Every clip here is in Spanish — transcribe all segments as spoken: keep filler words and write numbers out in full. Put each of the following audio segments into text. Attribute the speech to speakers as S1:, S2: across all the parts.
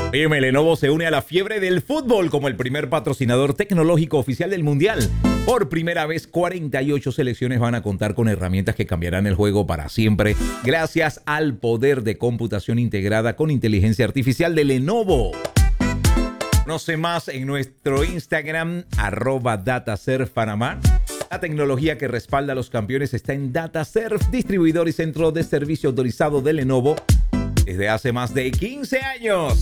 S1: Óyeme, Lenovo se une a la fiebre del fútbol como el primer patrocinador tecnológico oficial del Mundial. Por primera vez, cuarenta y ocho selecciones van a contar con herramientas que cambiarán el juego para siempre gracias al poder de computación integrada con inteligencia artificial de Lenovo. Conoce más en nuestro Instagram, arroba DataSurf Panamá. La tecnología que respalda a los campeones está en DataSurf, distribuidor y centro de servicio autorizado de Lenovo desde hace más de quince años.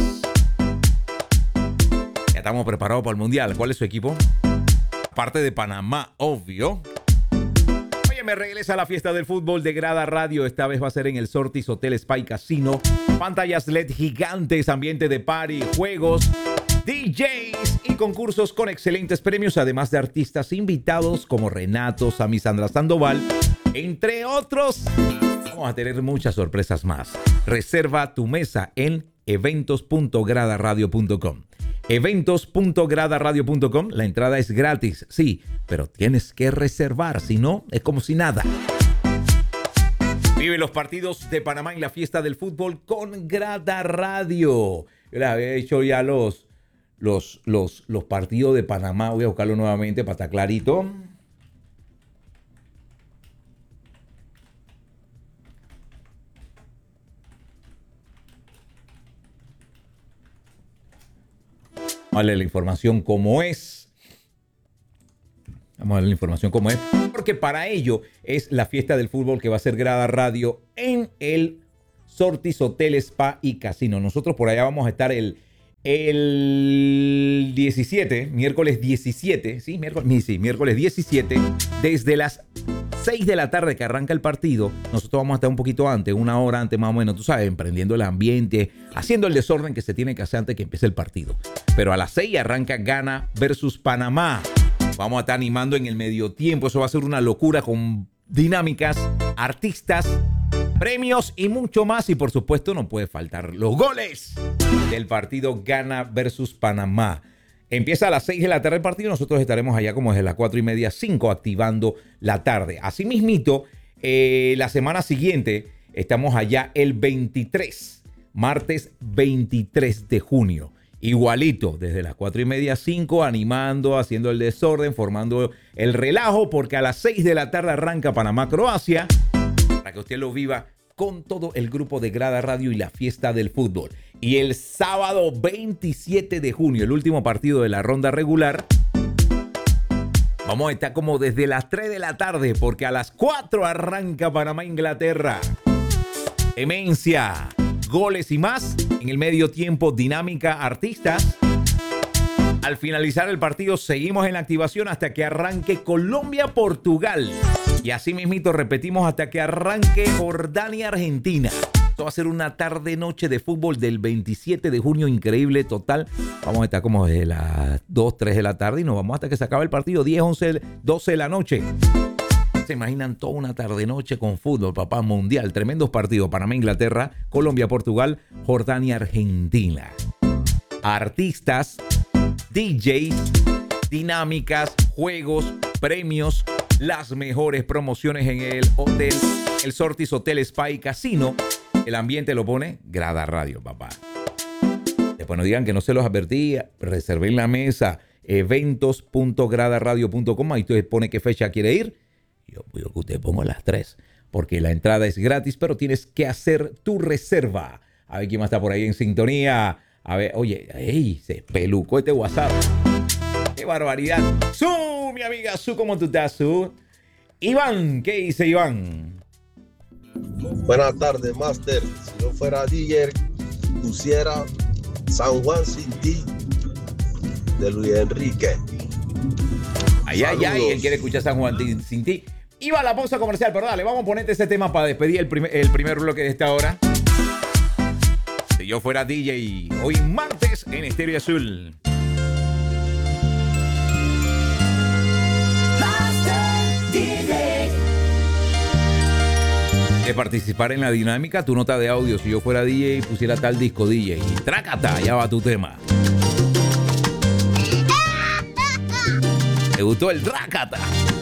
S1: Ya estamos preparados para el Mundial. ¿Cuál es su equipo? Aparte de Panamá, obvio. Oye, me regresa a la fiesta del fútbol de Grada Radio. Esta vez va a ser en el Sortis Hotel Spa y Casino. Pantallas L E D gigantes, ambiente de party, juegos, D Js y concursos con excelentes premios, además de artistas invitados como Renato, Sammy Sandra Sandoval, entre otros. Vamos a tener muchas sorpresas más. Reserva tu mesa en eventos punto grada radio punto com. eventos punto grada radio punto com. La entrada es gratis, sí, pero tienes que reservar, si no, es como si nada. Vive los partidos de Panamá en la fiesta del fútbol con Grada Radio. Yo les había hecho ya los, los, los, los partidos de Panamá. Voy a buscarlo nuevamente para estar clarito. Vale, la información como es. Vamos a ver la información como es. Porque para ello es la fiesta del fútbol que va a ser Grada Radio en el Sortis Hotel Spa y Casino. Nosotros por allá vamos a estar el, el diecisiete, miércoles diecisiete, sí, miércoles, sí, miércoles diecisiete, desde las seis de la tarde que arranca el partido. Nosotros vamos a estar un poquito antes, una hora antes más o menos, tú sabes, emprendiendo el ambiente, haciendo el desorden que se tiene que hacer antes que empiece el partido. Pero a las seis arranca Ghana versus Panamá. Vamos a estar animando en el medio tiempo. Eso va a ser una locura con dinámicas, artistas, premios y mucho más. Y por supuesto no puede faltar los goles del partido Ghana versus Panamá. Empieza a las seis de la tarde el partido. Nosotros estaremos allá como desde las cuatro y media, cinco, activando la tarde. Asimismito, eh, la semana siguiente estamos allá el veintitrés, martes veintitrés de junio. Igualito, desde las cuatro y media, cinco, animando, haciendo el desorden, formando el relajo, porque a las seis de la tarde arranca Panamá-Croacia, para que usted lo viva con todo el grupo de Grada Radio y la fiesta del fútbol. Y el sábado veintisiete de junio, el último partido de la ronda regular, vamos a estar como desde las tres de la tarde, porque a las cuatro arranca Panamá-Inglaterra. Demencia, goles y más. En el medio tiempo, dinámica, artistas. Al finalizar el partido, seguimos en la activación hasta que arranque Colombia-Portugal. Y así mismito repetimos hasta que arranque Jordania-Argentina. Esto va a ser una tarde-noche de fútbol del veintisiete de junio, increíble, total. Vamos a estar como desde las dos, tres de la tarde y nos vamos hasta que se acabe el partido, diez, once, doce de la noche. Se imaginan toda una tarde-noche con fútbol, papá, mundial. Tremendos partidos. Panamá-Inglaterra, Colombia-Portugal, Jordania-Argentina. Artistas, D Js, dinámicas, juegos, premios, las mejores promociones en el hotel, el Sortis Hotel Spa y Casino. El ambiente lo pone Grada Radio, papá. Después no digan que no se los advertí. Reserven la mesa, eventos punto grada radio punto com. Ahí usted pone qué fecha quiere ir. Yo pido que usted ponga las tres, porque la entrada es gratis, pero tienes que hacer tu reserva. A ver quién más está por ahí en sintonía. A ver, oye, ey, se pelucó este WhatsApp. ¡Qué barbaridad! Su, mi amiga Su, ¿cómo tú estás, Su? Iván, ¿qué dice Iván?
S2: Buenas tardes, Master. Si yo fuera D J, pusiera San Juan Sin Ti de Luis Enrique.
S1: Ay, ay, ay, él quiere escuchar San Juan Sin Ti. Iba a la pausa comercial, pero dale, vamos a ponerte ese tema para despedir el primer, el primer bloque de esta hora. Si yo fuera D J, hoy martes en Estéreo Azul. De participar en la dinámica, tu nota de audio. Si yo fuera D J, pusiera tal disco D J. Y trácata, ya va tu tema. ¿Te gustó el trácata?